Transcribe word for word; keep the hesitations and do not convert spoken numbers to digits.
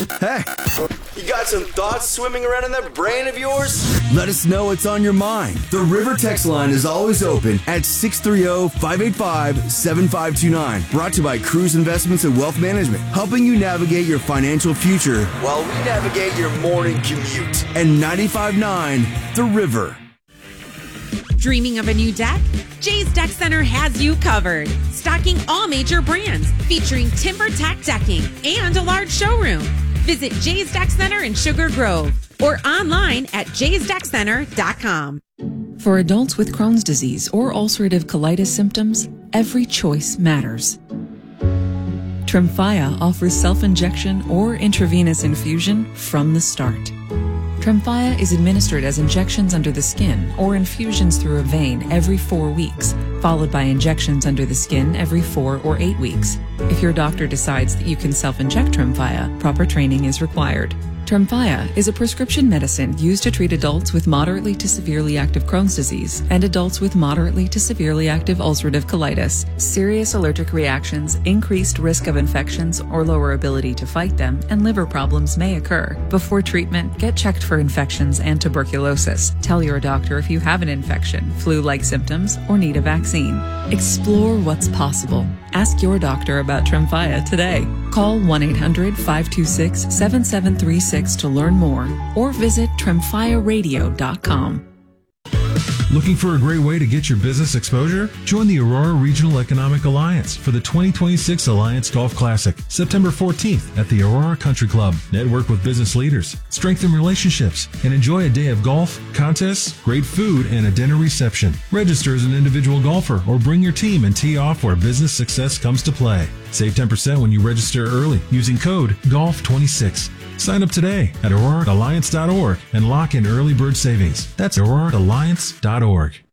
Hey, You got some thoughts swimming around in that brain of yours? let us know what's on your mind. The River text line is always open at six three zero, five eight five, seven five two nine. Brought to you by Cruise Investments and Wealth Management, helping you navigate your financial future. While we navigate your morning commute. And ninety-five point nine, The River. Dreaming of a new deck? Jay's Deck Center has you covered. Stocking all major brands, featuring TimberTech decking and a large showroom. Visit Jay's Deck Center in Sugar Grove or online at jays deck center dot com. For adults with Crohn's disease or ulcerative colitis symptoms, every choice matters. Tremfya offers self-injection or intravenous infusion from the start. Tremfya is administered as injections under the skin or infusions through a vein every four weeks, followed by injections under the skin every four or eight weeks. If your doctor decides that you can self-inject Tremfya, proper training is required. Tremfya is a prescription medicine used to treat adults with moderately to severely active Crohn's disease and adults with moderately to severely active ulcerative colitis. Serious allergic reactions, increased risk of infections or lower ability to fight them, and liver problems may occur. Before treatment, get checked for infections and tuberculosis. Tell your doctor if you have an infection, flu-like symptoms, or need a vaccine. Explore what's possible. Ask your doctor about Tremfya today. Call one eight hundred, five two six, seven seven three six to learn more or visit tremfya radio dot com. Looking for a great way to get your business exposure? Join the Aurora Regional Economic Alliance for the twenty twenty-six Alliance Golf Classic, September fourteenth at the Aurora Country Club. Network with business leaders, strengthen relationships, and enjoy a day of golf, contests, great food, and a dinner reception. Register as an individual golfer or bring your team and tee off where business success comes to play. Save ten percent when you register early using code golf twenty-six. Sign up today at aurora alliance dot org and lock in early bird savings. That's aurora alliance dot org.